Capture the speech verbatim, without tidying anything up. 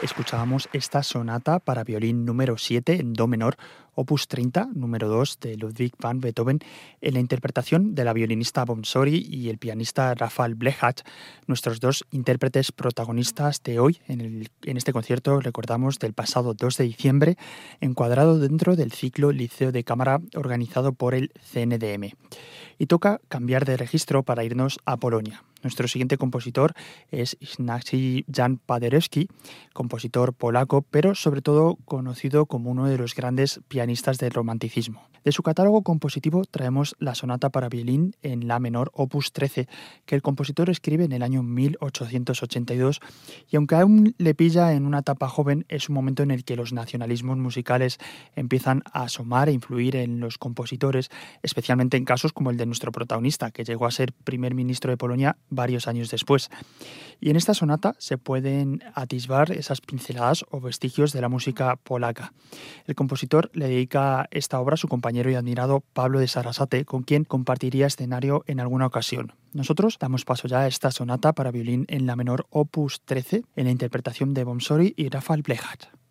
Escuchábamos esta sonata para violín número siete en do menor, opus treinta, número dos de Ludwig van Beethoven, en la interpretación de la violinista Bomsori y el pianista Rafael Blechach, nuestros dos intérpretes protagonistas de hoy. En, el, en este concierto, recordamos, del pasado dos de diciembre, encuadrado dentro del ciclo Liceo de Cámara organizado por el C N D M. Y toca cambiar de registro para irnos a Polonia. Nuestro siguiente compositor es Ignacy Jan Paderewski, compositor polaco, pero sobre todo conocido como uno de los grandes pianistas del romanticismo. De su catálogo compositivo traemos la sonata para violín en la menor, opus trece, que el compositor escribe en el año mil ochocientos ochenta y dos, y aunque aún le pilla en una etapa joven, es un momento en el que los nacionalismos musicales empiezan a asomar e influir en los compositores, especialmente en casos como el de nuestro protagonista, que llegó a ser primer ministro de Polonia varios años después. Y en esta sonata se pueden atisbar esas pinceladas o vestigios de la música polaca. El compositor le dedica esta obra a su compañero y admirado Pablo de Sarasate, con quien compartiría escenario en alguna ocasión. Nosotros damos paso ya a esta sonata para violín en la menor, opus trece, en la interpretación de Bomsori y Rafael Blechach.